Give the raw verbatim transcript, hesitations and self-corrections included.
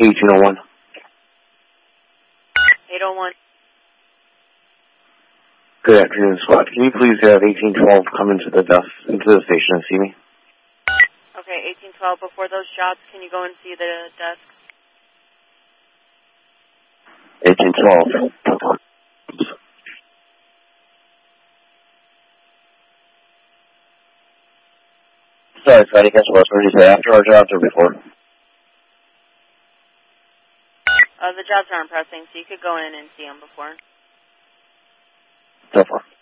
eighteen oh one. eight oh one. Good afternoon, SWAT. Can you please have eighteen twelve come into the desk, into the station and see me? Okay, eighteen twelve. Before those shots, can you go and see the desk? eighteen twelve. Sorry, Friday, guess what? What did you say? After our jobs or before? Uh, the jobs aren't pressing, so you could go in and see them before. So far.